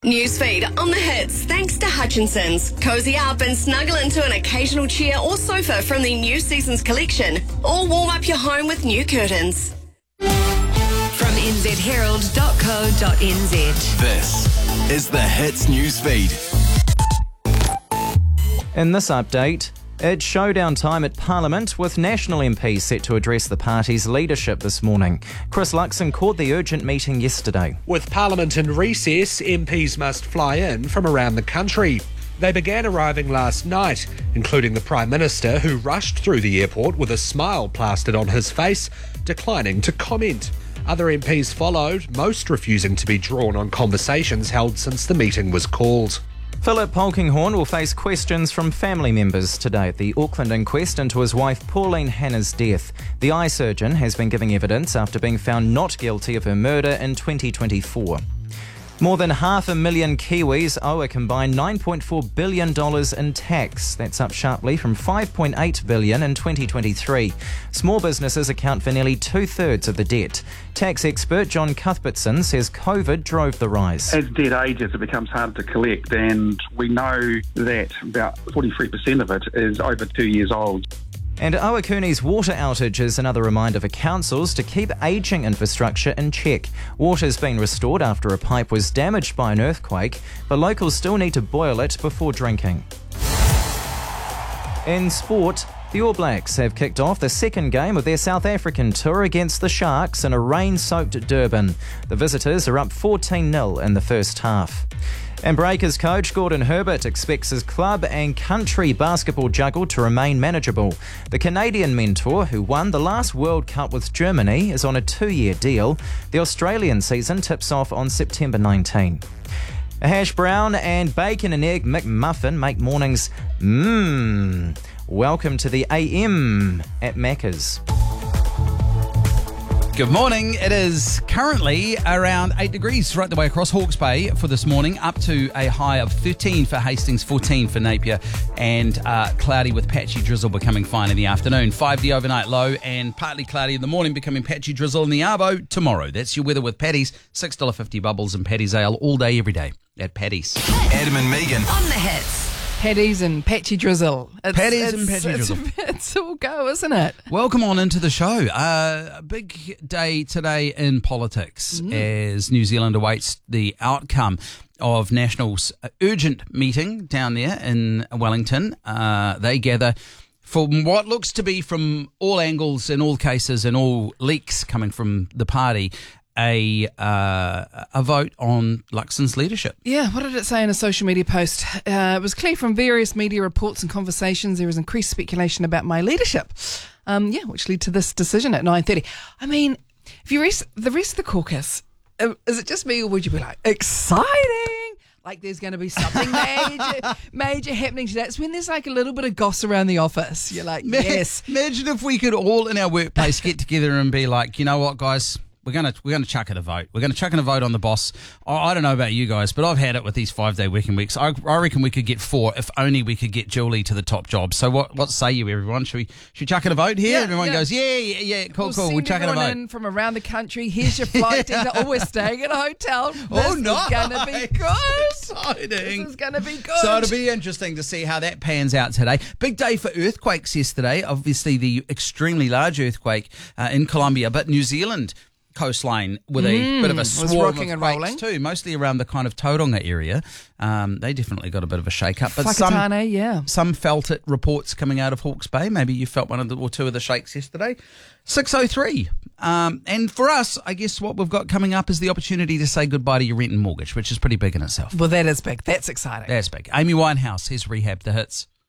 Newsfeed on the hits, thanks to Hutchinson's. Cozy up and snuggle into an occasional chair or sofa from the new season's collection, or warm up your home with new curtains. From nzherald.co.nz. This is the Hits Newsfeed. In this update, it's showdown time at Parliament, with National MPs set to address the party's leadership this morning. Chris Luxon called the urgent meeting yesterday. With Parliament in recess, MPs must fly in from around the country. They began arriving last night, including the Prime Minister, who rushed through the airport with a smile plastered on his face, declining to comment. Other MPs followed, most refusing to be drawn on conversations held since the meeting was called. Philip Polkinghorne will face questions from family members today at the Auckland inquest into his wife Pauline Hanna's death. The eye surgeon has been giving evidence after being found not guilty of her murder in 2024. More than 500,000 Kiwis owe a combined $9.4 billion in tax. That's up sharply from $5.8 billion in 2023. Small businesses account for nearly two-thirds of the debt. Tax expert John Cuthbertson says COVID drove the rise. As debt ages, it becomes harder to collect, and we know that about 43% of it is over 2 years old. And Owakuni's water outage is another reminder for councils to keep ageing infrastructure in check. Water's been restored after a pipe was damaged by an earthquake, but locals still need to boil it before drinking. In sport, the All Blacks have kicked off the second game of their South African tour against the Sharks in a rain-soaked Durban. The visitors are up 14-0 in the first half. And Breakers coach Gordon Herbert expects his club and country basketball juggle to remain manageable. The Canadian mentor, who won the last World Cup with Germany, is on a 2-year deal. The Australian season tips off on September 19. A hash brown and bacon and egg McMuffin make mornings Welcome to the AM at Macca's. Good morning. It is currently around 8 degrees right the way across Hawke's Bay for this morning, up to a high of 13 for Hastings, 14 for Napier, and cloudy with patchy drizzle becoming fine in the afternoon. 5 the overnight low and partly cloudy in the morning, becoming patchy drizzle in the arvo tomorrow. That's your weather with Paddy's. $6.50 bubbles and Paddy's Ale all day, every day at Paddy's. Adam and Megan On the hits. Paddies and patchy drizzle. Drizzle. It's all go, isn't it? Welcome on into the show. A big day today in politics as New Zealand awaits the outcome of National's urgent meeting down there in Wellington. They gather from what looks to be, from all angles, in all cases, and all leaks coming from the party, a vote on Luxon's leadership. Yeah, what did it say in a social media post? It was clear from various media reports and conversations there is increased speculation about my leadership, which led to this decision at 9:30. I mean, if you the rest of the caucus, is it just me, or would you be like, exciting? Like there's going to be something major happening today. It's when there's like a little bit of goss around the office. You're like, yes. Imagine if we could all in our workplace get together and be like, you know what, guys? We're gonna chuck it a vote. We're gonna chuck in a vote on the boss. I don't know about you guys, but I've had it with these 5-day working weeks. I reckon we could get 4 if only we could get Julie to the top job. So what say you, everyone? Should we chuck in a vote here? Yeah, Everyone goes, yeah, cool. We'll chuck in a vote. In from around the country. Here's your flight. We're staying at a hotel. This is gonna be good. Exciting. This is gonna be good. So it'll be interesting to see how that pans out today. Big day for earthquakes yesterday. Obviously, the extremely large earthquake in Colombia, but New Zealand coastline with a bit of a swarm of quakes too, mostly around the kind of Tauranga area. They definitely got a bit of a shake-up. But some felt it, reports coming out of Hawke's Bay. Maybe you felt one or two of the shakes yesterday. 6:03. And for us, I guess what we've got coming up is the opportunity to say goodbye to your rent and mortgage, which is pretty big in itself. Well, that is big. That's exciting. That's big. Amy Winehouse has rehabbed the hits.